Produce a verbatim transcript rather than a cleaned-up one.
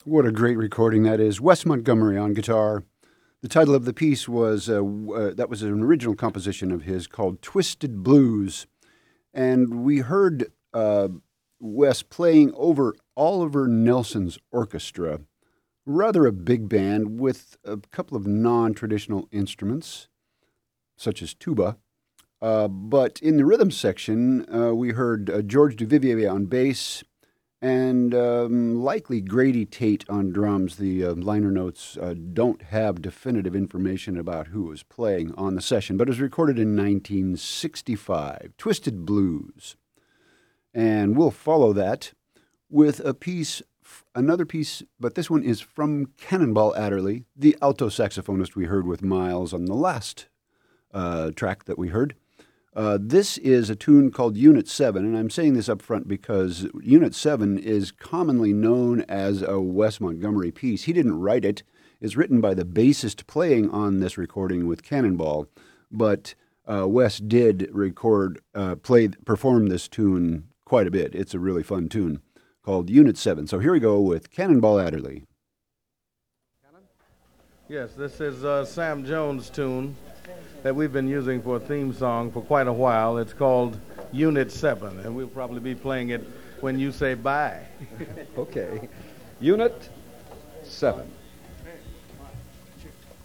What a great recording that is. Wes Montgomery on guitar. The title of the piece was, uh, uh, that was an original composition of his called Twisted Blues. And we heard uh, Wes playing over Oliver Nelson's orchestra. Rather a big band with a couple of non-traditional instruments, such as tuba. Uh, but in the rhythm section, uh, we heard uh, George Duvivier on bass, and um, likely Grady Tate on drums. The uh, liner notes uh, don't have definitive information about who was playing on the session, but it was recorded in nineteen sixty-five, Twisted Blues. And we'll follow that with a piece, another piece, but this one is from Cannonball Adderley, the alto saxophonist we heard with Miles on the last uh, track that we heard. Uh, this is a tune called Unit seven, and I'm saying this up front because Unit seven is commonly known as a Wes Montgomery piece. He didn't write it. It's written by the bassist playing on this recording with Cannonball, but uh, Wes did record, uh, play, perform this tune quite a bit. It's a really fun tune called Unit seven. So here we go with Cannonball Adderley. Yes, this is uh, Sam Jones' tune that we've been using for a theme song for quite a while. It's called Unit seven, and we'll probably be playing it when you say bye. Okay. Unit seven.